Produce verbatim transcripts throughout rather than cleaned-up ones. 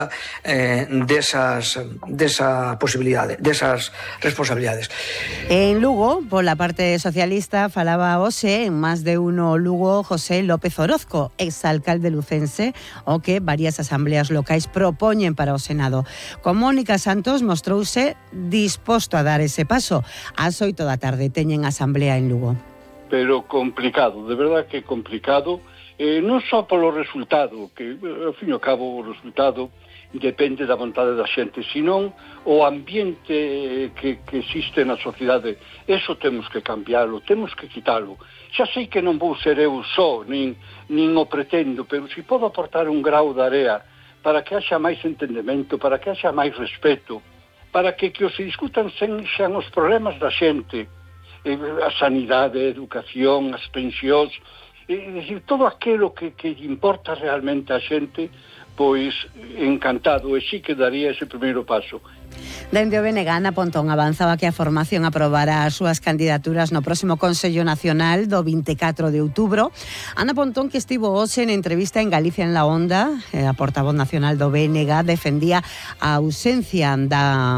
eh, desas, desa posibilidade, desas responsabilidades. En Lugo, pola parte socialista, falaba hoxe en Más de Uno Lugo José López Orozco, exalcalde lucense, o que varias asambleas locais propoñen para o Senado. Con Mónica Santos mostrouse disposto a dar ese paso. Ás oito da tarde teñen asamblea en Lugo. Pero complicado, de verdad que complicado, eh, non só polo resultado, que ao fin e ao cabo o resultado depende da vontade da xente, senón o ambiente que, que existe na sociedade. Eso temos que cambiarlo, temos que quitalo. Xa sei que non vou ser eu só, nin, nin o pretendo, pero se podo aportar un grau de area para que haxa máis entendemento, para que haxa máis respeto, para que, que os se discutan sen xan os problemas da xente, a sanidade, a educación, as pensións, é dicir, todo aquilo que, que importa realmente a xente, pois encantado, e si que daría ese primeiro paso. Dende o B N G, Ana Pontón avanzaba que a formación aprobará as súas candidaturas no próximo Consello Nacional do vinte e catro de outubro. Ana Pontón, que estivo hoxe en entrevista en Galicia en la Onda, a portavoz nacional do B N G, defendía a ausencia da,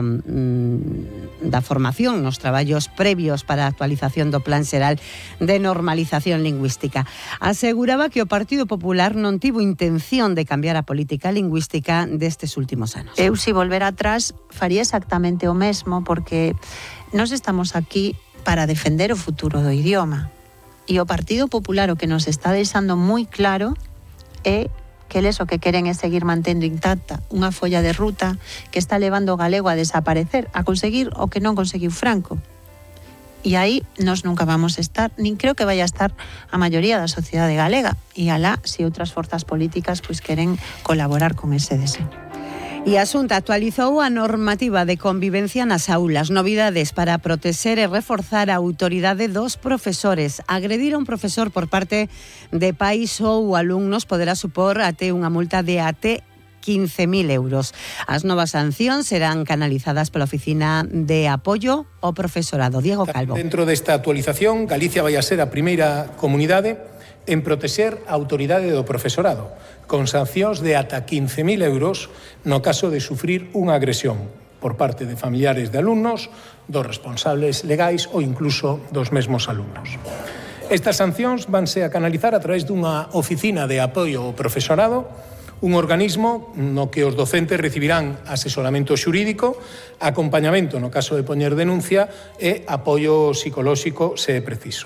da formación nos traballos previos para a actualización do Plan Xeral de Normalización Lingüística. Aseguraba que o Partido Popular non tivo intención de cambiar a política lingüística destes últimos anos. Eu, se volver atrás, faría exactamente o mesmo, porque nós estamos aquí para defender o futuro do idioma. E o Partido Popular o que nos está deixando moi claro é que eles o que queren é seguir mantendo intacta unha folla de ruta que está levando o galego a desaparecer, a conseguir o que non conseguiu Franco. E aí nós nunca vamos a estar, nin creo que vaya a estar a maioría da sociedade galega. E alá, se outras forzas políticas pois queren colaborar con ese deseño. E a Xunta actualizou a normativa de convivencia nas aulas. Novidades para protexer e reforzar a autoridade dos profesores. Agredir a un profesor por parte de pais ou alumnos poderá supor até unha multa de até quince mil euros. As novas sancións serán canalizadas pola Oficina de Apoio ao Profesorado. Diego Calvo. Dentro desta actualización, Galicia vai a ser a primeira comunidade en protexer a autoridade do profesorado, con sancións de ata quince mil euros no caso de sufrir unha agresión por parte de familiares de alumnos, dos responsables legais ou incluso dos mesmos alumnos. Estas sancións vanse a canalizar a través dunha oficina de apoio ao profesorado, un organismo no que os docentes recibirán asesoramento xurídico, acompañamento no caso de poñer denuncia e apoio psicolóxico se é preciso.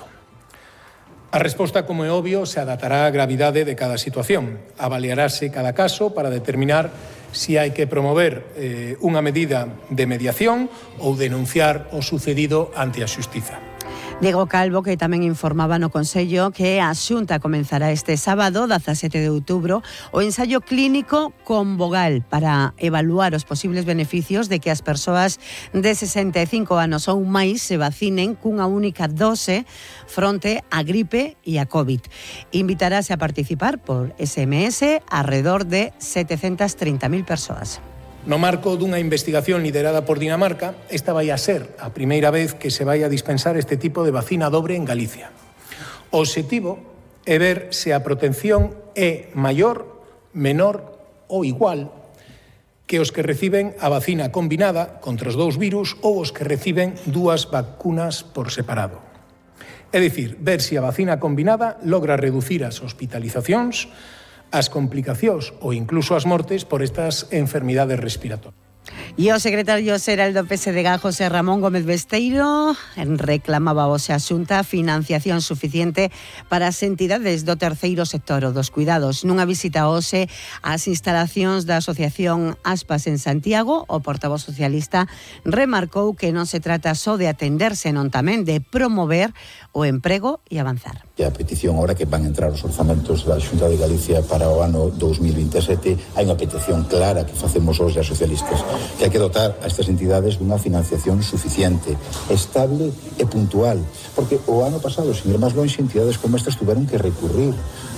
A resposta, como é obvio, se adaptará á gravidade de cada situación. Avaliarase cada caso para determinar se hai que promover eh, unha medida de mediación ou denunciar o sucedido ante a xustiza. Diego Calvo, que tamén informaba no Consello que a Xunta comenzará este sábado, dezasete de outubro, o ensaio clínico con vogal para evaluar os posibles beneficios de que as persoas de sesenta e cinco anos ou máis se vacinen cunha única dose fronte á gripe e a COVID. Invitarase a participar por S M S alrededor de setecentas trinta mil persoas. No marco dunha investigación liderada por Dinamarca, esta vai a ser a primeira vez que se vai a dispensar este tipo de vacina dobre en Galicia. O obxectivo é ver se a protección é maior, menor ou igual que os que reciben a vacina combinada contra os dous virus ou os que reciben dúas vacunas por separado. É dicir, ver se a vacina combinada logra reducir as hospitalizacións, as complicacións ou incluso as mortes por estas enfermidades respiratorias. E o secretario xeral do P S D G, José Ramón Gómez Besteiro, reclamaba hoxe a Xunta financiación suficiente para as entidades do terceiro sector ou dos cuidados. Nunha visita hoxe ás instalacións da Asociación Aspas en Santiago, o portavoz socialista remarcou que non se trata só de atender, senón tamén de promover o emprego e avanzar. E a petición, ahora que van entrar os orzamentos da Xunta de Galicia para o ano dous mil vinte e sete, hai unha petición clara que facemos hoxe as socialistas, que hai que dotar a estas entidades dunha financiación suficiente, estable e puntual, porque o ano pasado, sin ir máis longe, entidades como estas tuveron que recurrir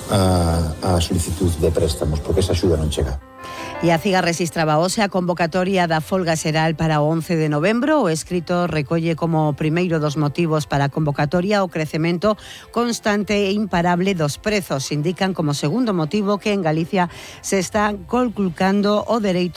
a, a solicitud de préstamos, porque esa axuda non chega. E a CIGA rexistraba hoxe a convocatoria da folga xeral para o once de novembro. O escrito recolle como primeiro dos motivos para a convocatoria o crecemento constante e imparable dos prezos. Indican como segundo motivo que en Galicia se está conculcando o dereito